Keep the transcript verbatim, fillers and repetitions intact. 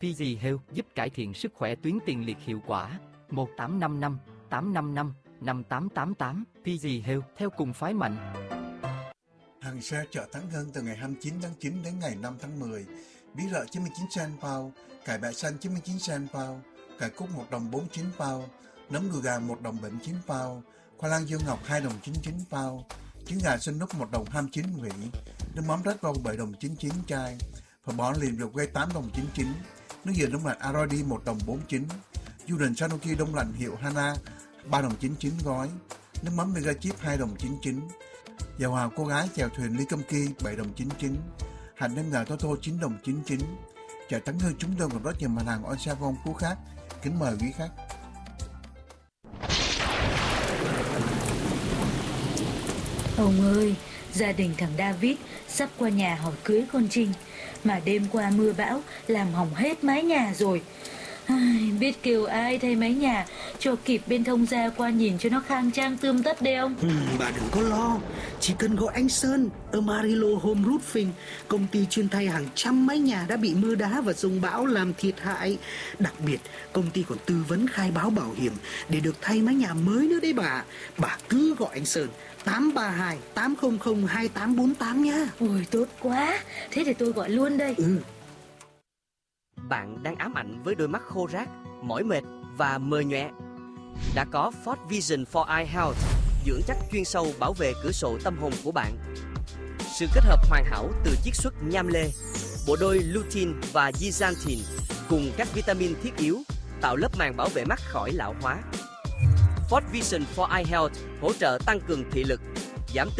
Pizzy Health giúp cải thiện sức khỏe tuyến tiền liệt hiệu quả. một tám năm năm, tám năm năm, năm tám tám tám. Pizzy Health theo cùng phái mạnh. Hàng xe chợ Thắng Hưng từ ngày hai mươi chín tháng chín đến ngày năm tháng mười. Bí rợ chín mươi chín cent pound, cải bẹ xanh chín mươi chín cent pound, cải cúc một đồng bốn mươi chín pound, nấm đùi gà một đồng bảy mươi chín pound, khoai lang dương ngọc hai đồng chín mươi chín pound, trứng gà xinh núc một đồng hai mươi chín vị, nước mắm Red Bull bảy đồng chín mươi chín chai, phở bò liền ruột quay tám đồng chín mươi chín, nước dừa đông lạnh Arodi một đồng bốn mươi chín, du đình Sanuki đông lạnh hiệu Hana ba đồng chín mươi chín gói, nước mắm Mega Chip hai đồng chín mươi chín, dầu hào cô gái chèo thuyền ly cơm ki bảy đồng chín mươi chín, hạt nêm gà Toto chín đồng chín mươi chín. Chợ Thắng Hưng chúng tôi còn rất nhiều mặt hàng on sale phong phú khác. Kính mời quý khách. Ông ơi, gia đình thằng David sắp qua nhà hỏi cưới con Trinh, mà đêm qua mưa bão làm hỏng hết mái nhà rồi. Ai, biết kêu ai thay mái nhà cho kịp bên thông gia qua nhìn cho nó khang trang tươm tất đây ông. Ừ, bà đừng có lo, chỉ cần gọi anh Sơn ở Marilo Home Roofing, công ty chuyên thay hàng trăm mái nhà đã bị mưa đá và dông bão làm thiệt hại. Đặc biệt, công ty còn tư vấn khai báo bảo hiểm để được thay mái nhà mới nữa đấy bà. Bà cứ gọi anh Sơn tám ba hai tám không không hai tám bốn tám nha. Ôi tốt quá, thế thì tôi gọi luôn đây. Ừ. Bạn đang ám ảnh với đôi mắt khô rác, mỏi mệt và mờ nhòe. Đã có Ford Vision for Eye Health, dưỡng chắc chuyên sâu bảo vệ cửa sổ tâm hồn của bạn. Sự kết hợp hoàn hảo từ chiết xuất nham lê, bộ đôi lutein và zeaxanthin cùng các vitamin thiết yếu tạo lớp màng bảo vệ mắt khỏi lão hóa. Ford Vision for Eye Health hỗ trợ tăng cường thị lực, giảm